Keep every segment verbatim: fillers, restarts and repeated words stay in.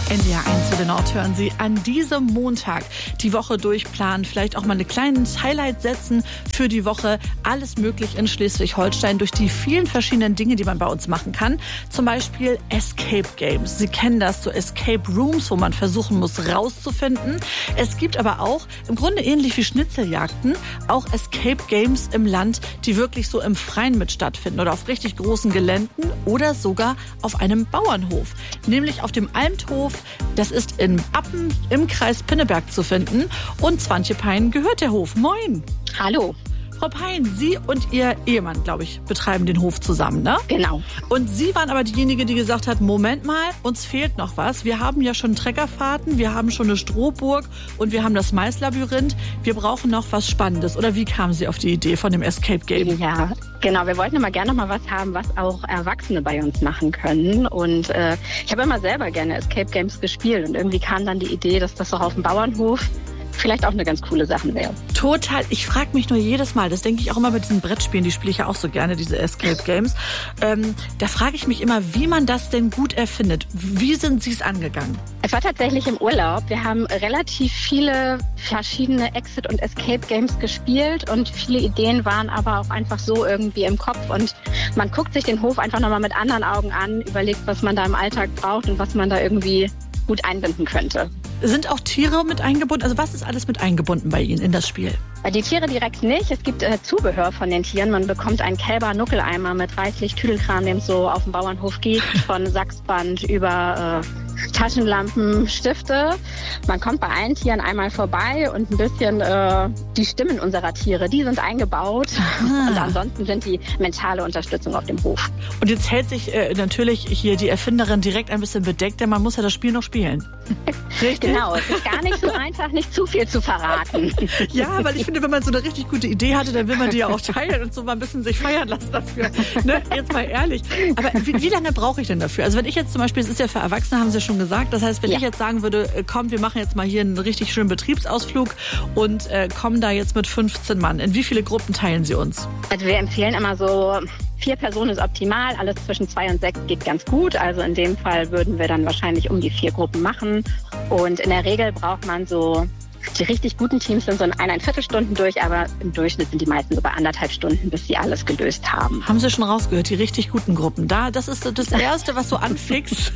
N D R eins für den Ort hören Sie an diesem Montag die Woche durchplanen, vielleicht auch mal eine kleine Highlight setzen für die Woche. Alles möglich in Schleswig-Holstein durch die vielen verschiedenen Dinge, die man bei uns machen kann. Zum Beispiel Escape Games. Sie kennen das, so Escape Rooms, wo man versuchen muss rauszufinden. Es gibt aber auch, im Grunde ähnlich wie Schnitzeljagden, auch Escape Games im Land, die wirklich so im Freien mit stattfinden oder auf richtig großen Geländen oder sogar auf einem Bauernhof. Nämlich auf dem Almthof. Das ist in Appen im Kreis Pinneberg zu finden. Und Swantje Pein gehört der Hof. Moin. Hallo. Frau Pein, Sie und Ihr Ehemann, glaube ich, betreiben den Hof zusammen, ne? Genau. Und Sie waren aber diejenige, die gesagt hat, Moment mal, uns fehlt noch was. Wir haben ja schon Treckerfahrten, wir haben schon eine Strohburg und wir haben das Maislabyrinth. Wir brauchen noch was Spannendes. Oder wie kamen Sie auf die Idee von dem Escape Game? Ja, genau. Wir wollten immer gerne noch mal was haben, was auch Erwachsene bei uns machen können. Und äh, ich habe immer selber gerne Escape Games gespielt. Und irgendwie kam dann die Idee, dass das doch auf dem Bauernhof vielleicht auch eine ganz coole Sache wäre. Total. Ich frage mich nur jedes Mal, das denke ich auch immer mit diesen Brettspielen, die spiele ich ja auch so gerne, diese Escape Games. Ähm, da frage ich mich immer, wie man das denn gut erfindet. Wie sind Sie es angegangen? Es war tatsächlich im Urlaub. Wir haben relativ viele verschiedene Exit- und Escape Games gespielt und viele Ideen waren aber auch einfach so irgendwie im Kopf und man guckt sich den Hof einfach nochmal mit anderen Augen an, überlegt, was man da im Alltag braucht und was man da irgendwie gut einbinden könnte. Sind auch Tiere mit eingebunden? Also was ist alles mit eingebunden bei Ihnen in das Spiel? Die Tiere direkt nicht. Es gibt äh, Zubehör von den Tieren. Man bekommt einen Kälber-Nuckeleimer mit reichlich Tüdelkram, dem es so auf dem Bauernhof geht, von Sachsband über äh, Taschenlampen, Stifte. Man kommt bei allen Tieren einmal vorbei und ein bisschen äh, die Stimmen unserer Tiere, die sind eingebaut. Aha. Und ansonsten sind die mentale Unterstützung auf dem Hof. Und jetzt hält sich äh, natürlich hier die Erfinderin direkt ein bisschen bedeckt, denn man muss ja das Spiel noch spielen. Richtig? Genau, es ist gar nicht so einfach, nicht zu viel zu verraten. Ja, weil ich finde, wenn man so eine richtig gute Idee hatte, dann will man die ja auch teilen und so mal ein bisschen sich feiern lassen dafür. Ne? Jetzt mal ehrlich. Aber wie, wie lange brauche ich denn dafür? Also wenn ich jetzt zum Beispiel, es ist ja für Erwachsene, haben Sie ja schon gesagt, das heißt, wenn ja. ich jetzt sagen würde, komm, wir machen jetzt mal hier einen richtig schönen Betriebsausflug und äh, kommen da jetzt mit fünfzehn Mann. In wie viele Gruppen teilen Sie uns? Also wir empfehlen immer so, vier Personen ist optimal, alles zwischen zwei und sechs geht ganz gut. Also in dem Fall würden wir dann wahrscheinlich um die vier Gruppen machen. Und in der Regel braucht man so, die richtig guten Teams sind so in eineinviertel Stunden durch, aber im Durchschnitt sind die meisten so bei anderthalb Stunden, bis sie alles gelöst haben. Haben Sie schon rausgehört, die richtig guten Gruppen. Da, das ist das Erste, was so anfixt.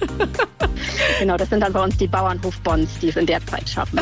Genau, das sind dann bei uns die Bauernhof-Bonds, die es in der Zeit schaffen.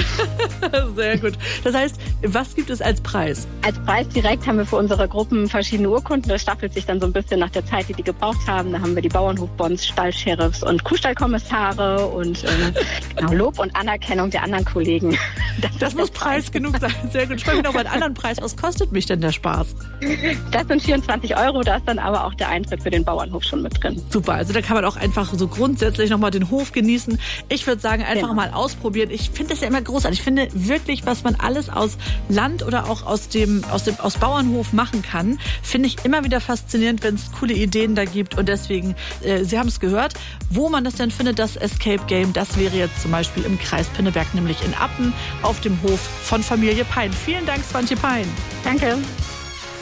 Sehr gut. Das heißt, was gibt es als Preis? Als Preis direkt haben wir für unsere Gruppen verschiedene Urkunden. Das staffelt sich dann so ein bisschen nach der Zeit, die die gebraucht haben. Da haben wir die Bauernhof-Bonds, Stallsheriffs und Kuhstallkommissare und äh, genau, Lob und Anerkennung der anderen Kollegen. Das, das muss Preis, Preis genug sein. Sehr gut. Sprechen wir noch mal einen anderen Preis. Was kostet mich denn der Spaß? Das sind vierundzwanzig Euro. Da ist dann aber auch der Eintritt für den Bauernhof schon mit drin. Super. Also da kann man auch einfach so grundsätzlich noch mal den Hof genießen. Ich würde sagen, einfach genau. mal ausprobieren. Ich finde das ja immer großartig. Ich finde wirklich, was man alles aus Land oder auch aus dem, aus dem aus Bauernhof machen kann, finde ich immer wieder faszinierend, wenn es coole Ideen da gibt. Und deswegen, äh, Sie haben es gehört, wo man das denn findet, das Escape Game, das wäre jetzt zum Beispiel im Kreis Pinneberg, nämlich in Appen auf dem Hof von Familie Pein. Vielen Dank, Swantje Pein. Danke.